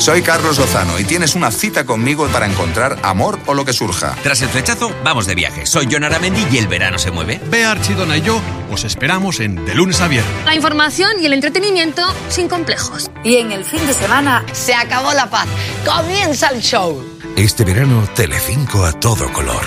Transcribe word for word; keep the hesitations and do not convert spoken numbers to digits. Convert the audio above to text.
Soy Carlos Lozano y tienes una cita conmigo para encontrar amor o lo que surja. Tras el flechazo, vamos de viaje. Soy Jon Aramendi y el verano se mueve. Bea Archidona y yo os esperamos en De Lunes a Viernes. La información y el entretenimiento sin complejos. Y en el fin de semana se acabó la paz. Comienza el show. Este verano, Telecinco a todo color.